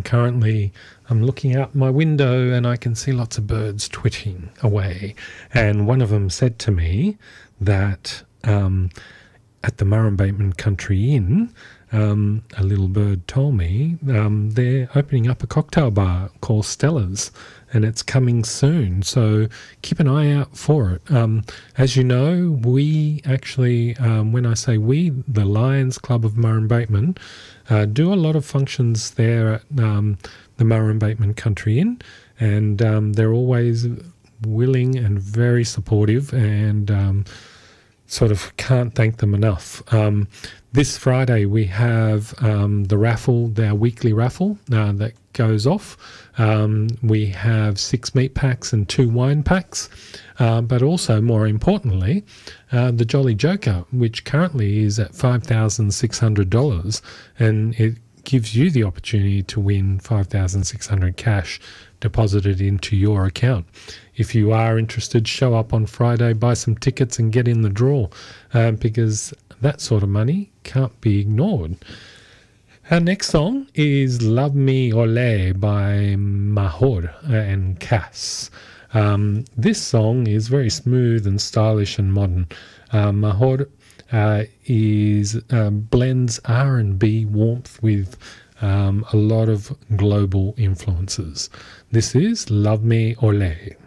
currently I'm looking out my window and I can see lots of birds twitching away. And one of them said to me that at the Murrumbateman Country Inn, a little bird told me they're opening up a cocktail bar called Stella's, and it's coming soon. So keep an eye out for it. As you know, we actually, when I say we, the Lions Club of Murrumbateman, do a lot of functions there at the Murrumbateman Country Inn, and they're always willing and very supportive, and sort of can't thank them enough. This Friday we have the raffle, our weekly raffle that goes off. We have 6 meat packs and 2 wine packs, but also more importantly, the Jolly Joker, which currently is at $5,600, and it gives you the opportunity to win $5,600 cash deposited into your account. If you are interested, show up on Friday, buy some tickets and get in the draw, because that sort of money can't be ignored. Our next song is Love Me Ole by Mahor and Cass. This song is very smooth and stylish and modern. Mahor blends R&B warmth with a lot of global influences. This is Love Me Ole.